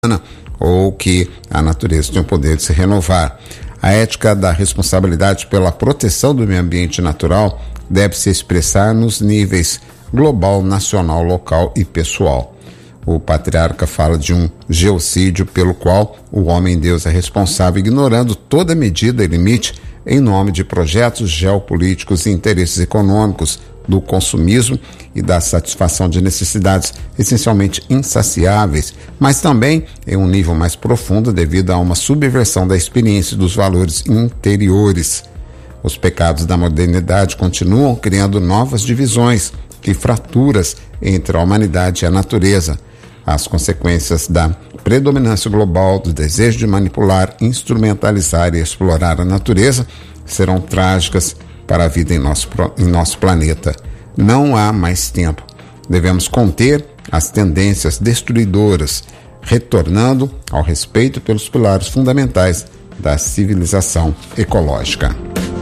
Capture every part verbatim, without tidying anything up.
ou que a natureza tem o poder de se renovar. A ética da responsabilidade pela proteção do meio ambiente natural deve se expressar nos níveis global, nacional, local e pessoal. O patriarca fala de um geocídio pelo qual o homem-deus é responsável, ignorando toda medida e limite em nome de projetos geopolíticos e interesses econômicos, do consumismo e da satisfação de necessidades essencialmente insaciáveis, mas também em um nível mais profundo devido a uma subversão da experiência dos valores interiores. Os pecados da modernidade continuam criando novas divisões e fraturas entre a humanidade e a natureza. As consequências da predominância global, do desejo de manipular, instrumentalizar e explorar a natureza serão trágicas para a vida em nosso, em nosso planeta. Não há mais tempo. Devemos conter as tendências destruidoras, retornando ao respeito pelos pilares fundamentais da civilização ecológica.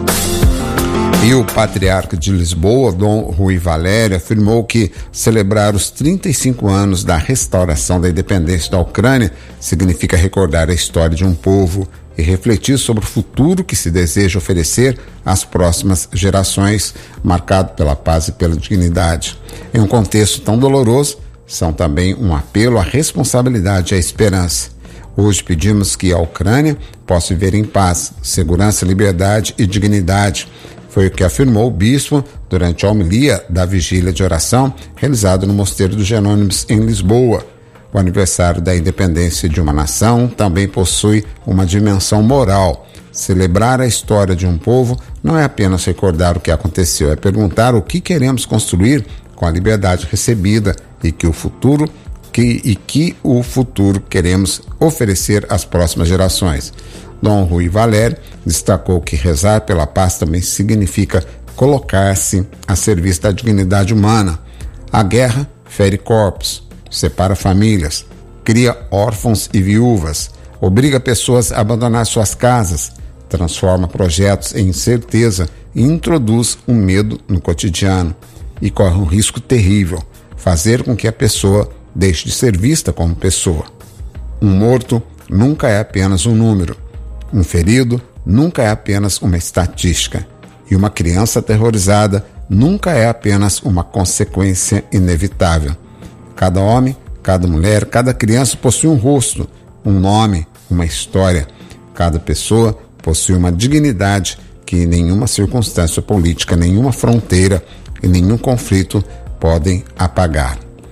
E o patriarca de Lisboa, Dom Rui Valério, afirmou que celebrar os trinta e cinco anos da restauração da independência da Ucrânia significa recordar a história de um povo e refletir sobre o futuro que se deseja oferecer às próximas gerações, marcado pela paz e pela dignidade. Em um contexto tão doloroso, são também um apelo à responsabilidade e à esperança. Hoje pedimos que a Ucrânia possa viver em paz, segurança, liberdade e dignidade. Foi o que afirmou o bispo durante a homilia da vigília de oração realizada no Mosteiro dos Jerônimos em Lisboa. O aniversário da independência de uma nação também possui uma dimensão moral. Celebrar a história de um povo não é apenas recordar o que aconteceu, é perguntar o que queremos construir com a liberdade recebida e que o futuro que, e que o futuro queremos oferecer às próximas gerações. Dom Rui Valério destacou que rezar pela paz também significa colocar-se a serviço da dignidade humana. A guerra fere corpos, separa famílias, cria órfãos e viúvas, obriga pessoas a abandonar suas casas, transforma projetos em incerteza e introduz um medo no cotidiano. E corre um risco terrível, fazer com que a pessoa deixe de ser vista como pessoa. Um morto nunca é apenas um número. Um ferido nunca é apenas uma estatística. E uma criança aterrorizada nunca é apenas uma consequência inevitável. Cada homem, cada mulher, cada criança possui um rosto, um nome, uma história. Cada pessoa possui uma dignidade que nenhuma circunstância política, nenhuma fronteira e nenhum conflito podem apagar.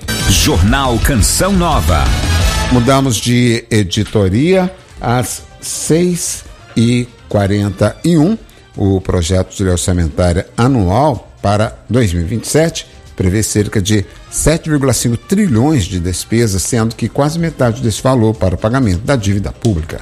Jornal Canção Nova. Mudamos de editoria às seis e quarenta e um. O projeto de lei orçamentária anual para dois mil e vinte e sete prevê cerca de sete vírgula cinco trilhões de despesas, sendo que quase metade desse valor para o pagamento da dívida pública.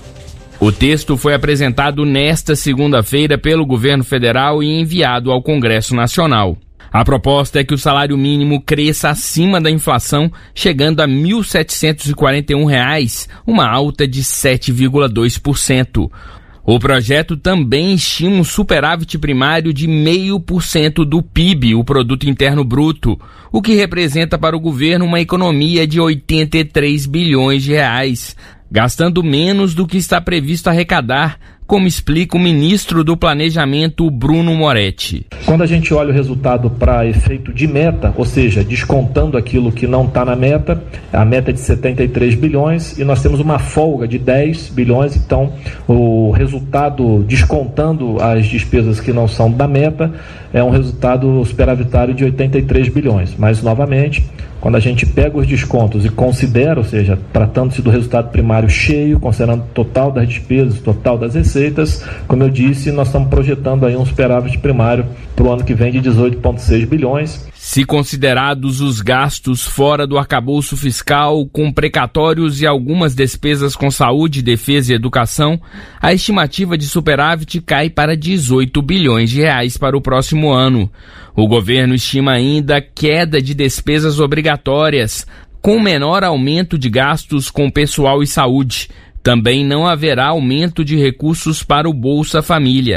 O texto foi apresentado nesta segunda-feira pelo governo federal e enviado ao Congresso Nacional. A proposta é que o salário mínimo cresça acima da inflação, chegando a mil setecentos e quarenta e um reais, uma alta de sete vírgula dois por cento. O projeto também estima um superávit primário de zero vírgula cinco por cento do P I B, o Produto Interno Bruto, o que representa para o governo uma economia de oitenta e três bilhões de reais, gastando menos do que está previsto arrecadar, como explica o ministro do Planejamento, Bruno Moretti. Quando a gente olha o resultado para efeito de meta, ou seja, descontando aquilo que não está na meta, a meta é de setenta e três bilhões e nós temos uma folga de dez bilhões, então o resultado descontando as despesas que não são da meta é um resultado superavitário de oitenta e três bilhões. Mas, novamente, quando a gente pega os descontos e considera, ou seja, tratando-se do resultado primário cheio, considerando o total das despesas, o total das receitas, como eu disse, nós estamos projetando aí um superávit primário para o ano que vem de dezoito vírgula seis bilhões. Se considerados os gastos fora do arcabouço fiscal, com precatórios e algumas despesas com saúde, defesa e educação, a estimativa de superávit cai para dezoito bilhões de reais para o próximo ano. O governo estima ainda queda de despesas obrigatórias, com menor aumento de gastos com pessoal e saúde. Também não haverá aumento de recursos para o Bolsa Família.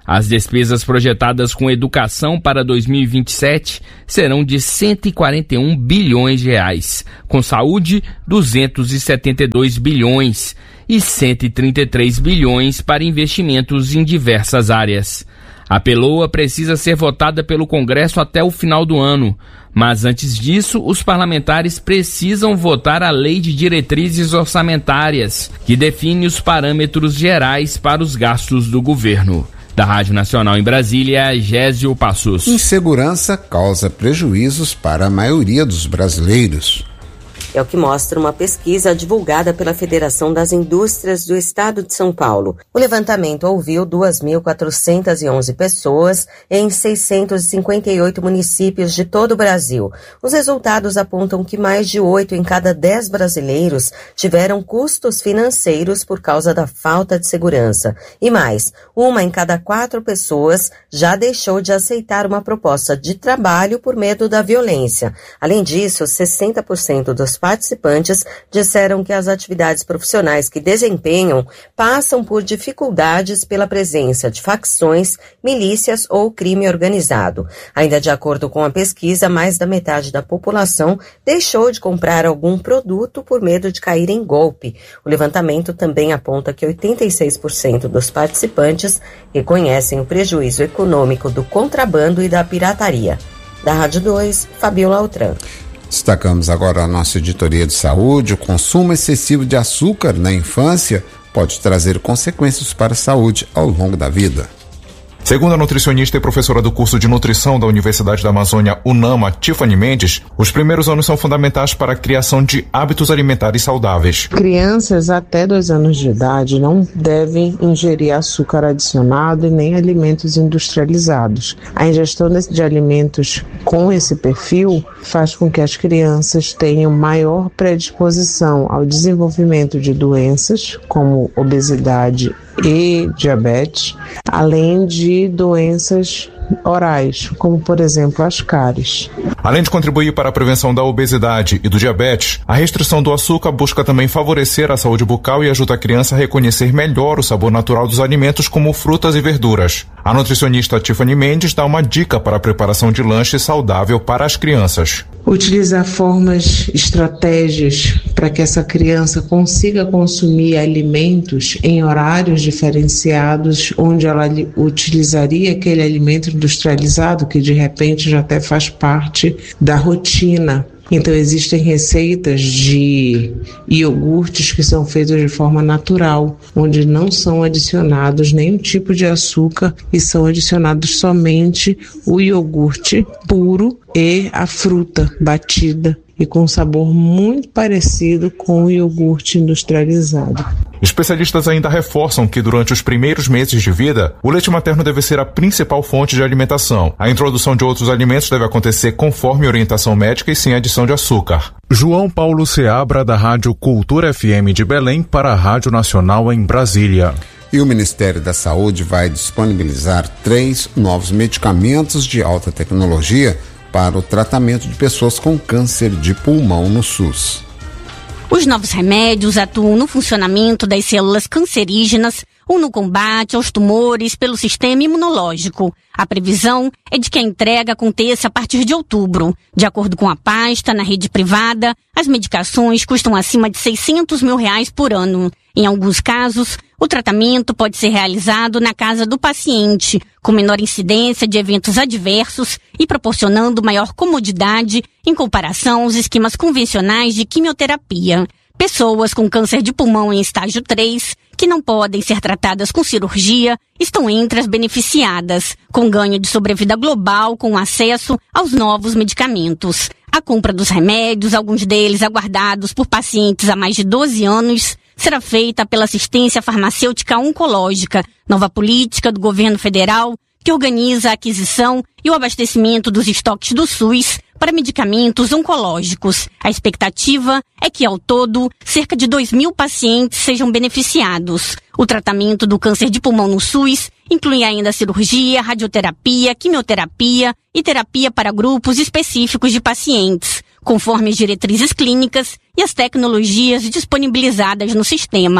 As despesas projetadas com educação para dois mil e vinte e sete serão de cento e quarenta e um bilhões de reais, com saúde duzentos e setenta e dois bilhões e cento e trinta e três bilhões para investimentos em diversas áreas. A P L O A precisa ser votada pelo Congresso até o final do ano, mas antes disso, os parlamentares precisam votar a Lei de Diretrizes Orçamentárias, que define os parâmetros gerais para os gastos do governo. Da Rádio Nacional em Brasília, Gésio Passos. Insegurança causa prejuízos para a maioria dos brasileiros. É o que mostra uma pesquisa divulgada pela Federação das Indústrias do Estado de São Paulo. O levantamento ouviu duas mil quatrocentas e onze pessoas em seiscentos e cinquenta e oito municípios de todo o Brasil. Os resultados apontam que mais de oito em cada dez brasileiros tiveram custos financeiros por causa da falta de segurança. E mais, uma em cada quatro pessoas já deixou de aceitar uma proposta de trabalho por medo da violência. Além disso, sessenta por cento dos participantes disseram que as atividades profissionais que desempenham passam por dificuldades pela presença de facções, milícias ou crime organizado. Ainda de acordo com a pesquisa, mais da metade da população deixou de comprar algum produto por medo de cair em golpe. O levantamento também aponta que oitenta e seis por cento dos participantes reconhecem o prejuízo econômico do contrabando e da pirataria. Da Rádio dois, Fabiola Altran. Destacamos agora a nossa editoria de saúde. O consumo excessivo de açúcar na infância pode trazer consequências para a saúde ao longo da vida. Segundo a nutricionista e professora do curso de nutrição da Universidade da Amazônia, UNAMA, Tiffany Mendes, os primeiros anos são fundamentais para a criação de hábitos alimentares saudáveis. Crianças até dois anos de idade não devem ingerir açúcar adicionado e nem alimentos industrializados. A ingestão de alimentos com esse perfil faz com que as crianças tenham maior predisposição ao desenvolvimento de doenças como obesidade e diabetes, além de doenças orais, como por exemplo as cáries. Além de contribuir para a prevenção da obesidade e do diabetes, a restrição do açúcar busca também favorecer a saúde bucal e ajuda a criança a reconhecer melhor o sabor natural dos alimentos como frutas e verduras. A nutricionista Tiffany Mendes dá uma dica para a preparação de lanche saudável para as crianças. Utilizar formas, estratégias para que essa criança consiga consumir alimentos em horários diferenciados, onde ela utilizaria aquele alimento industrializado que de repente já até faz parte da rotina. Então existem receitas de iogurtes que são feitos de forma natural, onde não são adicionados nenhum tipo de açúcar e são adicionados somente o iogurte puro e a fruta batida, e com um sabor muito parecido com o iogurte industrializado. Especialistas ainda reforçam que durante os primeiros meses de vida, o leite materno deve ser a principal fonte de alimentação. A introdução de outros alimentos deve acontecer conforme orientação médica e sem adição de açúcar. João Paulo Seabra, da Rádio Cultura F M de Belém, para a Rádio Nacional em Brasília. E o Ministério da Saúde vai disponibilizar três novos medicamentos de alta tecnologia para o tratamento de pessoas com câncer de pulmão no SUS. Os novos remédios atuam no funcionamento das células cancerígenas ou no combate aos tumores pelo sistema imunológico. A previsão é de que a entrega aconteça a partir de outubro. De acordo com a pasta, na rede privada, as medicações custam acima de seiscentos mil reais por ano. Em alguns casos, o tratamento pode ser realizado na casa do paciente, com menor incidência de eventos adversos e proporcionando maior comodidade em comparação aos esquemas convencionais de quimioterapia. Pessoas com câncer de pulmão em estágio três, que não podem ser tratadas com cirurgia, estão entre as beneficiadas, com ganho de sobrevida global com acesso aos novos medicamentos. A compra dos remédios, alguns deles aguardados por pacientes há mais de doze anos, será feita pela Assistência Farmacêutica Oncológica, nova política do governo federal que organiza a aquisição e o abastecimento dos estoques do SUS para medicamentos oncológicos. A expectativa é que, ao todo, cerca de dois mil pacientes sejam beneficiados. O tratamento do câncer de pulmão no SUS inclui ainda cirurgia, radioterapia, quimioterapia e terapia para grupos específicos de pacientes, conforme as diretrizes clínicas e as tecnologias disponibilizadas no sistema.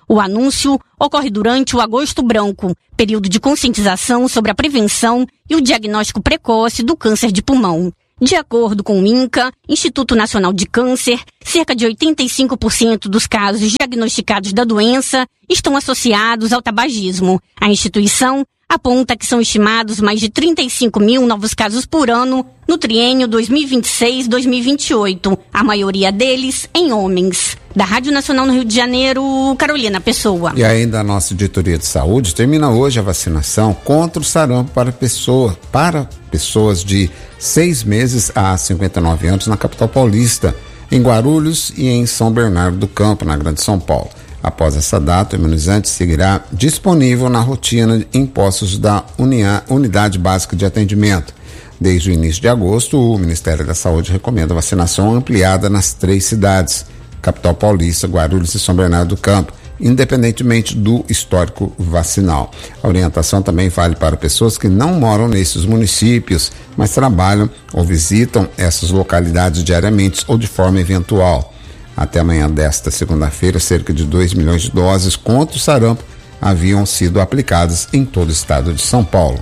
O anúncio ocorre durante o Agosto Branco, período de conscientização sobre a prevenção e o diagnóstico precoce do câncer de pulmão. De acordo com o INCA, Instituto Nacional de Câncer, cerca de oitenta e cinco por cento dos casos diagnosticados da doença estão associados ao tabagismo. A instituição aponta que são estimados mais de trinta e cinco mil novos casos por ano no triênio dois mil e vinte e seis a dois mil e vinte e oito, a maioria deles em homens. Da Rádio Nacional no Rio de Janeiro, Carolina Pessoa. E ainda a nossa editoria de saúde termina hoje a vacinação contra o sarampo para, pessoa, para pessoas de seis meses a cinquenta e nove anos na capital paulista, em Guarulhos e em São Bernardo do Campo, na Grande São Paulo. Após essa data, o imunizante seguirá disponível na rotina em postos da Unia, Unidade Básica de Atendimento. Desde o início de agosto, o Ministério da Saúde recomenda vacinação ampliada nas três cidades, capital paulista, Guarulhos e São Bernardo do Campo, independentemente do histórico vacinal. A orientação também vale para pessoas que não moram nesses municípios, mas trabalham ou visitam essas localidades diariamente ou de forma eventual. Até amanhã desta segunda-feira, cerca de dois milhões de doses contra o sarampo haviam sido aplicadas em todo o estado de São Paulo.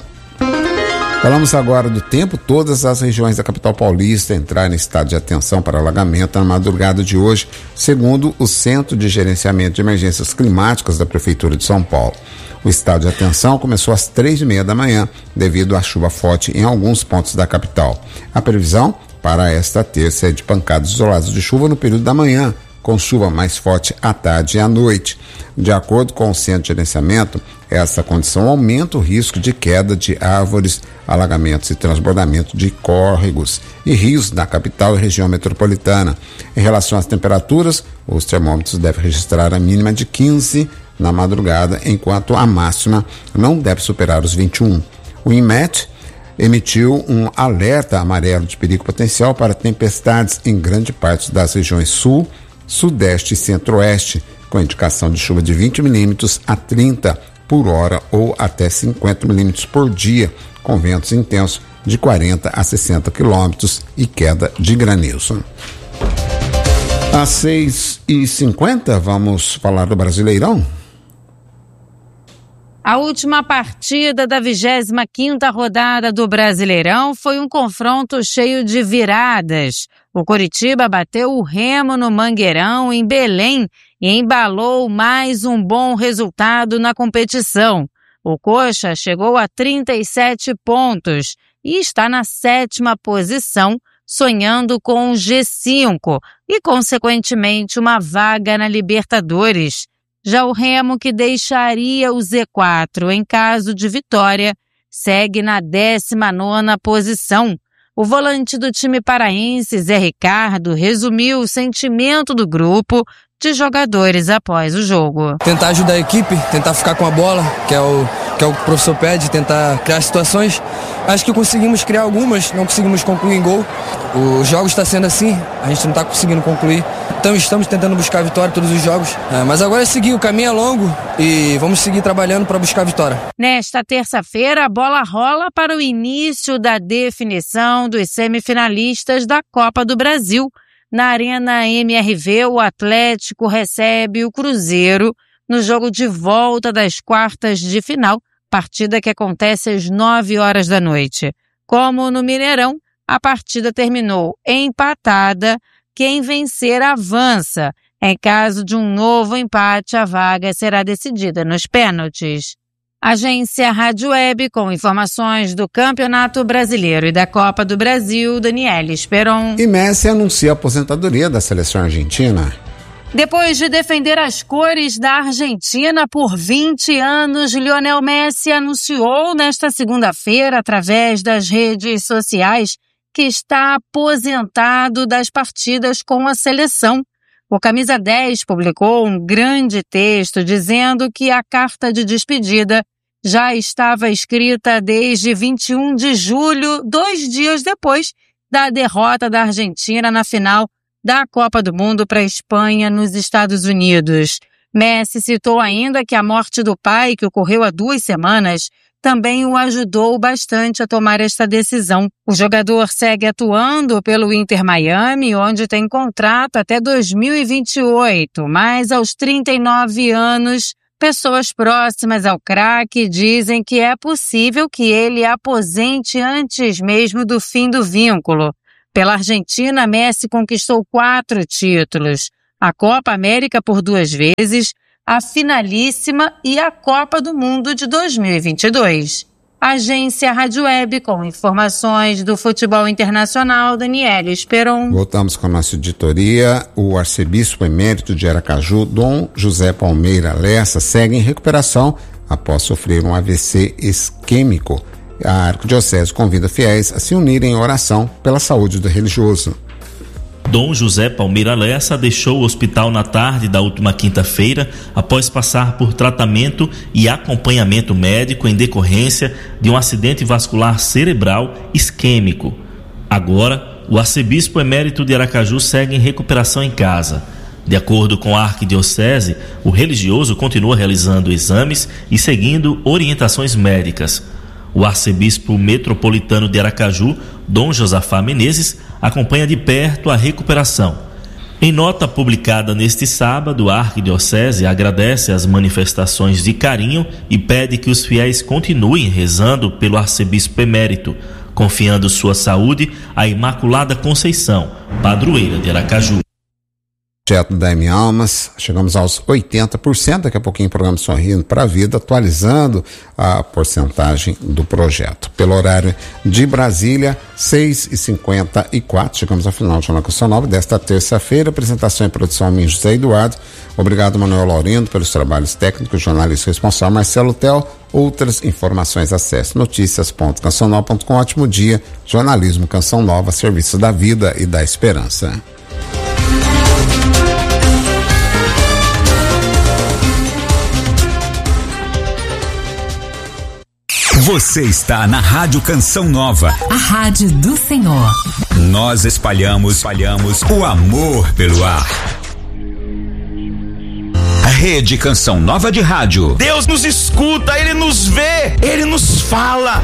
Falamos agora do tempo. Todas as regiões da capital paulista entraram em estado de atenção para alagamento na madrugada de hoje, segundo o Centro de Gerenciamento de Emergências Climáticas da Prefeitura de São Paulo. O estado de atenção começou às três e meia da manhã, devido à chuva forte em alguns pontos da capital. A previsão para esta terça é de pancadas isoladas de chuva no período da manhã, com chuva mais forte à tarde e à noite. De acordo com o Centro de Gerenciamento, essa condição aumenta o risco de queda de árvores, alagamentos e transbordamento de córregos e rios na capital e região metropolitana. Em relação às temperaturas, os termômetros devem registrar a mínima de quinze na madrugada, enquanto a máxima não deve superar os vinte e um. O INMET emitiu um alerta amarelo de perigo potencial para tempestades em grande parte das regiões sul, sudeste e centro-oeste, com indicação de chuva de vinte milímetros a trinta por hora ou até cinquenta milímetros por dia, com ventos intensos de quarenta a sessenta quilômetros e queda de granizo. Às seis e cinquenta, vamos falar do Brasileirão? A última partida da vigésima quinta rodada do Brasileirão foi um confronto cheio de viradas. O Coritiba bateu o Remo no Mangueirão, em Belém, e embalou mais um bom resultado na competição. O Coxa chegou a trinta e sete pontos e está na sétima posição, sonhando com o G cinco e, consequentemente, uma vaga na Libertadores. Já o Remo, que deixaria o Z quatro em caso de vitória, segue na décima nona posição. O volante do time paraense, Zé Ricardo, resumiu o sentimento do grupo de jogadores após o jogo. Tentar ajudar a equipe, tentar ficar com a bola, que é o que, é o, que o professor pede, tentar criar situações. Acho que conseguimos criar algumas, não conseguimos concluir em gol. O jogo está sendo assim, a gente não está conseguindo concluir. Então estamos tentando buscar a vitória todos os jogos. É, mas agora é seguir, o caminho é longo e vamos seguir trabalhando para buscar a vitória. Nesta terça-feira, a bola rola para o início da definição dos semifinalistas da Copa do Brasil. Na Arena M R V, o Atlético recebe o Cruzeiro no jogo de volta das quartas de final, partida que acontece às nove horas da noite. Como no Mineirão, a partida terminou empatada. Quem vencer avança. Em caso de um novo empate, a vaga será decidida nos pênaltis. Agência Rádio Web, com informações do Campeonato Brasileiro e da Copa do Brasil, Daniela Esperon. E Messi anuncia a aposentadoria da seleção argentina. Depois de defender as cores da Argentina por vinte anos, Lionel Messi anunciou nesta segunda-feira, através das redes sociais, que está aposentado das partidas com a seleção. O Camisa dez publicou um grande texto dizendo que a carta de despedida já estava escrita desde vinte e um de julho, dois dias depois da derrota da Argentina na final da Copa do Mundo para a Espanha nos Estados Unidos. Messi citou ainda que a morte do pai, que ocorreu há duas semanas, também o ajudou bastante a tomar esta decisão. O jogador segue atuando pelo Inter Miami, onde tem contrato até dois mil e vinte e oito, mas aos trinta e nove anos, pessoas próximas ao craque dizem que é possível que ele aposente antes mesmo do fim do vínculo. Pela Argentina, Messi conquistou quatro títulos: a Copa América por duas vezes, a Finalíssima e a Copa do Mundo de dois mil e vinte e dois. Agência Rádio Web, com informações do futebol internacional, Daniela Esperon. Voltamos com a nossa editoria. O arcebispo emérito de Aracaju, Dom José Palmeira Lessa, segue em recuperação após sofrer um A V C isquêmico. A Arquidiocese convida fiéis a se unirem em oração pela saúde do religioso. Dom José Palmeira Lessa deixou o hospital na tarde da última quinta-feira após passar por tratamento e acompanhamento médico em decorrência de um acidente vascular cerebral isquêmico. Agora, o arcebispo emérito de Aracaju segue em recuperação em casa. De acordo com a Arquidiocese, o religioso continua realizando exames e seguindo orientações médicas. O arcebispo metropolitano de Aracaju, Dom Josafá Menezes, acompanha de perto a recuperação. Em nota publicada neste sábado, a Arquidiocese agradece as manifestações de carinho e pede que os fiéis continuem rezando pelo arcebispo emérito, confiando sua saúde à Imaculada Conceição, padroeira de Aracaju. Projeto da M Almas, chegamos aos oitenta por cento, daqui a pouquinho o programa Sorrindo para a Vida, atualizando a porcentagem do projeto. Pelo horário de Brasília, seis e cinquenta e quatro, chegamos ao final do Jornal Canção Nova desta terça-feira, apresentação e produção minha, José Eduardo, obrigado Manuel Laurindo pelos trabalhos técnicos, jornalista responsável Marcelo Tel. Outras informações, acesse notícias ponto canção nova ponto com. Ótimo dia, jornalismo Canção Nova, serviço da vida e da esperança. Você está na Rádio Canção Nova, a rádio do Senhor. Nós espalhamos, espalhamos o amor pelo ar. A Rede Canção Nova de Rádio. Deus nos escuta, Ele nos vê, Ele nos fala.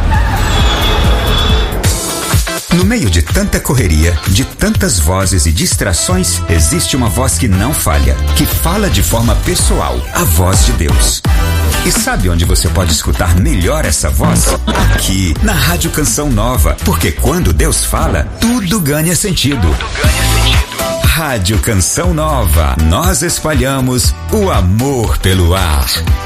No meio de tanta correria, de tantas vozes e distrações, existe uma voz que não falha, que fala de forma pessoal, a voz de Deus. E sabe onde você pode escutar melhor essa voz? Aqui, na Rádio Canção Nova, porque quando Deus fala, tudo ganha sentido. Tudo ganha sentido. Rádio Canção Nova, nós espalhamos o amor pelo ar.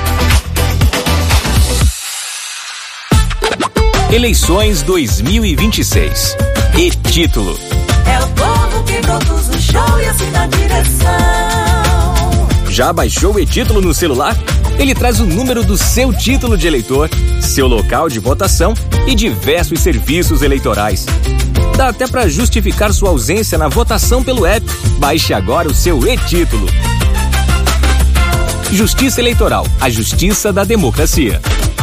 Eleições dois mil e vinte e seis. E título: é o povo que produz o show e assim na direção. Já baixou o e-título no celular? Ele traz o número do seu título de eleitor, seu local de votação e diversos serviços eleitorais. Dá até para justificar sua ausência na votação pelo app. Baixe agora o seu e-título. Justiça Eleitoral, a justiça da democracia.